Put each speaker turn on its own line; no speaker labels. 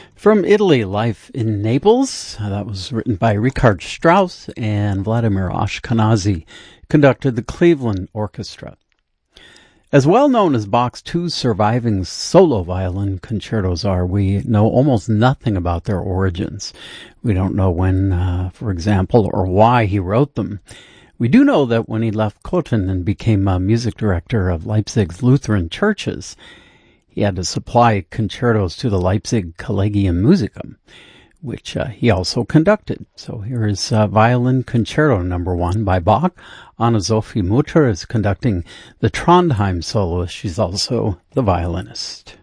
From Italy, Life in Naples. That was written by Richard Strauss, and Vladimir Ashkenazy conducted the Cleveland Orchestra. As well known as Bach's two surviving solo violin concertos are, we know almost nothing about their origins. We don't know when, for example, or why he wrote them. We do know that when he left Cothen and became music director of Leipzig's Lutheran churches, he had to supply concertos to the Leipzig Collegium Musicum, which he also conducted. So here is Violin Concerto No. 1 by Bach. Anna-Sophie Mutter is conducting the Trondheim soloist. She's also the violinist.